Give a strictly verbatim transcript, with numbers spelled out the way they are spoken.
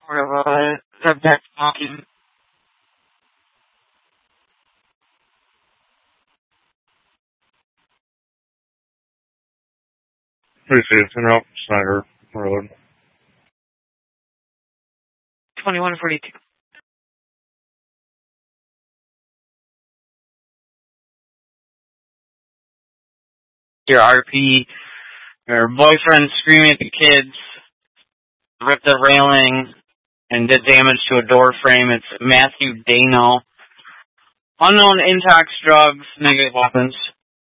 Sort of, uh, the back talking. Please see, it's in Snyder Road. twenty-one forty-two. Your R P, your boyfriend screaming at the kids, ripped the railing, and did damage to a door frame. It's Matthew Dano. Unknown intox drugs, negative weapons.